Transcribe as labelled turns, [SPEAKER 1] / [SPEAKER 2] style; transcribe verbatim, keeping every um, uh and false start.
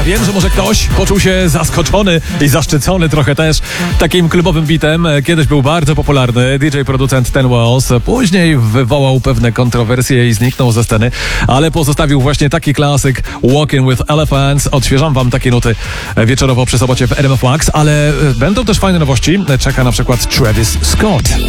[SPEAKER 1] Ja wiem, że może ktoś poczuł się zaskoczony i zaszczycony trochę też takim klubowym bitem. Kiedyś był bardzo popularny D J producent Ten Walls. Później wywołał pewne kontrowersje i zniknął ze sceny, ale pozostawił właśnie taki klasyk Walking with Elephants. Odświeżam wam takie nuty wieczorowo przy sobocie w R M F Max, ale będą też fajne nowości. Czeka na przykład Travis Scott.